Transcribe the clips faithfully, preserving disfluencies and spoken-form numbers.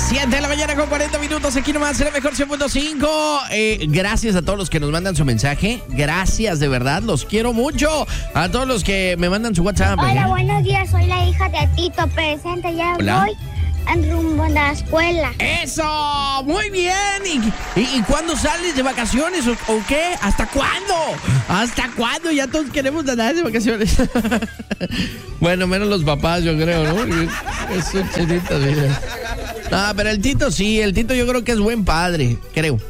siete de la mañana con cuarenta minutos, aquí nomás en el mejor cien punto cinco. Eh, gracias a todos los que nos mandan su mensaje. Gracias, de verdad, los quiero mucho. A todos los que me mandan su WhatsApp. Hola, ¿eh? buenos días, soy la hija de Tito, presente, ya Hola. voy en rumbo a la escuela. ¡Eso! ¡Muy bien! ¿Y, y, y cuándo sales de vacaciones o, o qué? ¿Hasta cuándo? ¿Hasta cuándo? Ya todos queremos andar de vacaciones. Bueno, menos los papás, yo creo, ¿no? Es un chinito, mira. Ah, pero el Tito sí, el Tito yo creo que es buen padre, creo.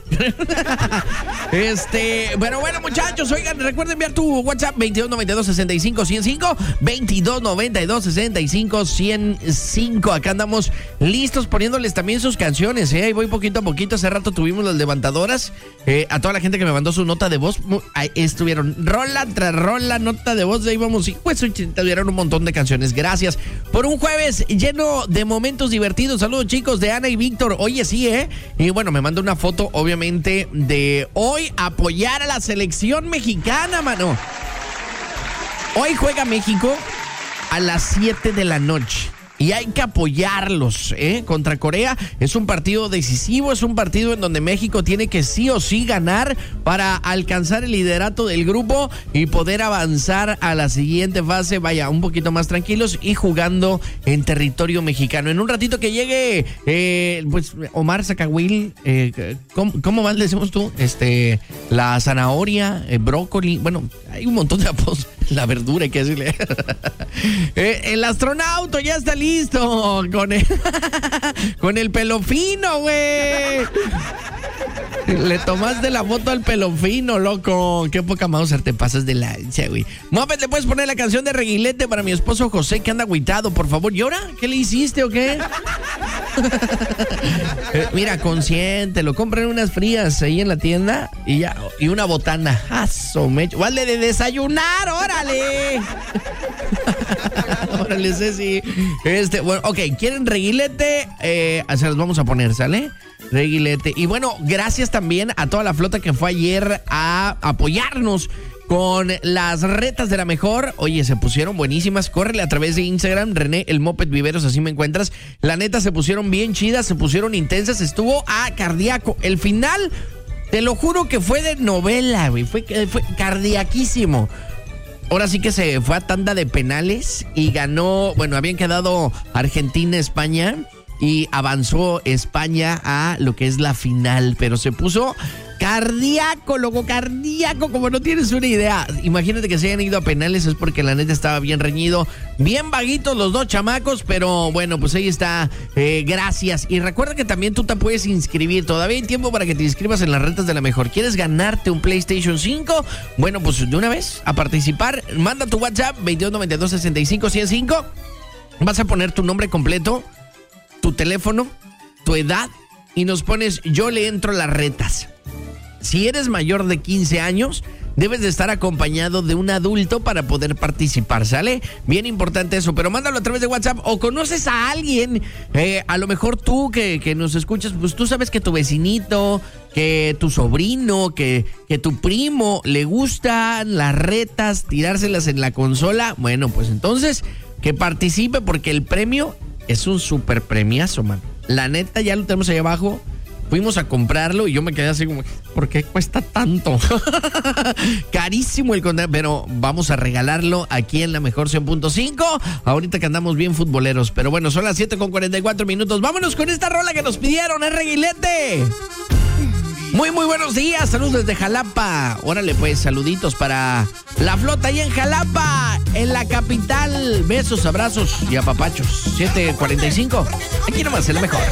Este, bueno, bueno, muchachos, oigan, recuerden enviar tu WhatsApp veintidós noventa y dos sesenta y cinco ciento cinco, veintidós noventa y dos sesenta y cinco ciento cinco. Acá andamos listos poniéndoles también sus canciones, ¿eh? Ahí voy poquito a poquito. Hace rato tuvimos las levantadoras. Eh, a toda la gente que me mandó su nota de voz, ahí estuvieron rola tras rola, nota de voz. Ahí vamos, y pues tuvieron un montón de canciones. Gracias por un jueves lleno de momentos divertidos. Saludos, chicos, de Ana y Víctor. Oye, sí, ¿eh? Y bueno, me manda una foto, obviamente, de hoy apoyar a la selección mexicana, mano. Hoy juega México a las siete de la noche. Y hay que apoyarlos, ¿eh? Contra Corea. Es un partido decisivo, es un partido en donde México tiene que sí o sí ganar para alcanzar el liderato del grupo y poder avanzar a la siguiente fase, vaya, un poquito más tranquilos y jugando en territorio mexicano. En un ratito que llegue, eh, pues, Omar Zacahuil, eh, ¿cómo, ¿cómo mal decimos tú? Este, la zanahoria, eh, brócoli, bueno, hay un montón de apodos. La verdura, hay que decirle. eh, el astronauta ya está listo con el, con el pelo fino, güey. Le tomaste la foto al pelo fino, loco. Qué poca Mauser, te pasas de lanza, güey. Moped, ¿le puedes poner la canción de Reguilete para mi esposo José, que anda agüitado, por favor? ¿Y ahora? ¿Qué le hiciste o qué? eh, mira, consiéntelo. Compren unas frías ahí en la tienda y ya, y una botana. ¡Aso, mecho! ¡Vale de desayunar! ¡Órale! Órale, Ceci. Este, bueno, ok, ¿quieren Reguilete? Eh, se las vamos a poner, ¿sale? Reguilete. Y bueno, gracias también a toda la flota que fue ayer a apoyarnos con las retas de la mejor. Oye, se pusieron buenísimas. Córrele a través de Instagram, René el Moped Viveros, así me encuentras. La neta, se pusieron bien chidas, se pusieron intensas. Estuvo a cardíaco. El final, te lo juro que fue de novela, güey. Fue, fue cardiaquísimo. Ahora sí que se fue a tanda de penales y ganó. Bueno, habían quedado Argentina, España, y avanzó España a lo que es la final, pero se puso cardíaco, loco, cardíaco, como no tienes una idea. Imagínate que se hayan ido a penales, es porque la neta estaba bien reñido, bien vaguitos los dos chamacos, pero bueno, pues ahí está. Eh, gracias. Y recuerda que también tú te puedes inscribir, todavía hay tiempo para que te inscribas en las retas de la mejor. ¿Quieres ganarte un PlayStation cinco? Bueno, pues de una vez a participar, manda tu WhatsApp veintidós noventa y dos sesenta y cinco ciento cinco. Vas a poner tu nombre completo, tu teléfono, tu edad, y nos pones yo le entro a las retas. Si eres mayor de quince años, debes de estar acompañado de un adulto para poder participar, ¿sale? Bien importante eso, pero mándalo a través de WhatsApp o conoces a alguien, eh, a lo mejor tú que, que nos escuchas, pues tú sabes que tu vecinito, que tu sobrino, que, que tu primo le gustan las retas, tirárselas en la consola. Bueno, pues entonces que participe porque el premio es un super premiazo, man. La neta, ya lo tenemos ahí abajo. Fuimos a comprarlo y yo me quedé así como, ¿por qué cuesta tanto? Carísimo el condado, pero vamos a regalarlo aquí en la mejor cien punto cinco. Ahorita que andamos bien futboleros. Pero bueno, son las siete con cuarenta y cuatro minutos. Vámonos con esta rola que nos pidieron, es Reguilete. Muy, muy buenos días. Saludos desde Jalapa. Órale, pues, saluditos para la flota ahí en Jalapa, en la capital. Besos, abrazos y apapachos. siete cuarenta y cinco. Aquí nomás, en la mejor.